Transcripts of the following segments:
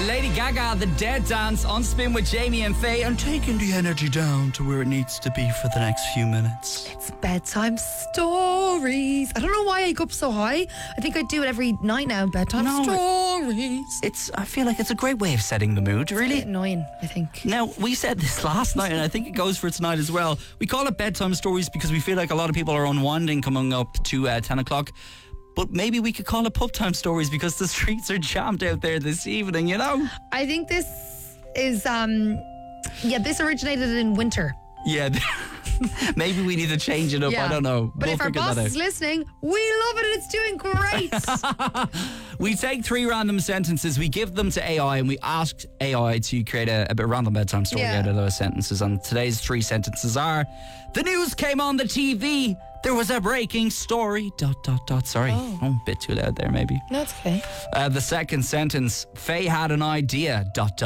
Lady Gaga, The Dead Dance on Spin with Jamie and Faye, and taking the energy down to where it needs to be for the next few minutes. It's bedtime stories. I don't know why I go up so high. I think I do it every night now. Bedtime stories. I feel like it's a great way of setting the mood, really. It's annoying, I think. Now, we said this last night, and I think it goes for tonight as well. We call it bedtime stories because we feel like a lot of people are unwinding coming up to 10 o'clock. But maybe we could call it pub time stories because the streets are jammed out there this evening, you know? I think this is, this originated in winter. Yeah, maybe we need to change it up. Yeah. I don't know. But we'll if our boss is listening, we love it and it's doing great. We take 3 random sentences, we give them to AI, and we ask AI to create a bit random bedtime story out of those sentences. And today's 3 sentences are: the news came on the TV. There was a breaking story. ... Sorry, I'm a bit too loud there, maybe. No, it's okay. The second sentence: Faye had an idea. ...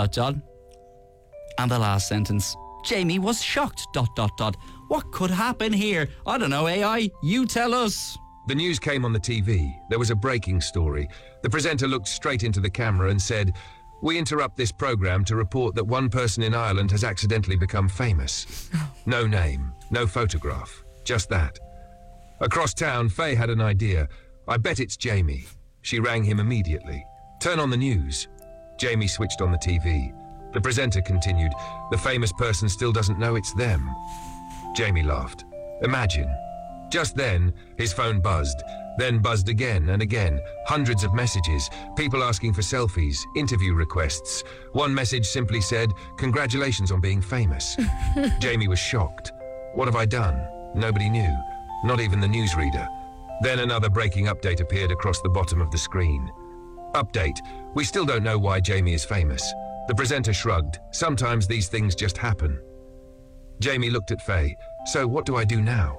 And the last sentence: Jamie was shocked. ... What could happen here? I don't know, AI. You tell us. The news came on the TV. There was a breaking story. The presenter looked straight into the camera and said, "We interrupt this program to report that one person in Ireland has accidentally become famous." No name, no photograph, just that. Across town, Faye had an idea. "I bet it's Jamie." She rang him immediately. "Turn on the news." Jamie switched on the TV. The presenter continued, "The famous person still doesn't know it's them." Jamie laughed. "Imagine." Just then, his phone buzzed, then buzzed again and again. Hundreds of messages, people asking for selfies, interview requests. One message simply said, "Congratulations on being famous." Jamie was shocked. What have I done? Nobody knew. Not even the newsreader. Then another breaking update appeared across the bottom of the screen. Update: we still don't know why Jamie is famous. The presenter shrugged. Sometimes these things just happen. Jamie looked at Faye. "So what do I do now?"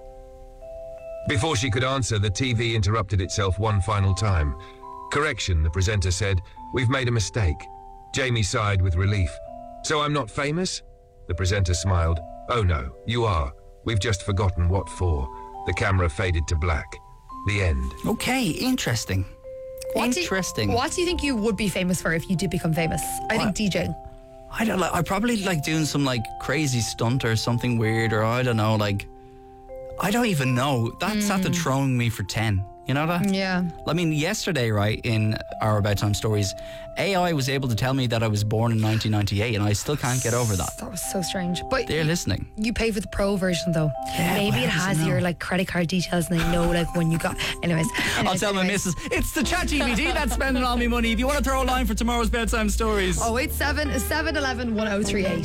Before she could answer, the TV interrupted itself one final time. "Correction," the presenter said. "We've made a mistake." Jamie sighed with relief. "So I'm not famous?" The presenter smiled. "Oh no, you are. We've just forgotten what for." The camera faded to black. The end. Okay, interesting. What do you think you would be famous for if you did become famous? I think DJing. I don't know. I probably like doing some like crazy stunt or something weird, or I don't know, like I don't even know. That's after throwing me for 10. You know that? Yeah. I mean, yesterday, right, in our Bedtime Stories, AI was able to tell me that I was born in 1998, and I still can't get over that. That was so strange. But they're listening. You pay for the pro version, though. Yeah, maybe it has your like credit card details, and they know like when you got. Anyways, I'll tell my missus, it's the ChatGPT that's spending all my money. If you want to throw a line for tomorrow's Bedtime Stories. 087 711 1038.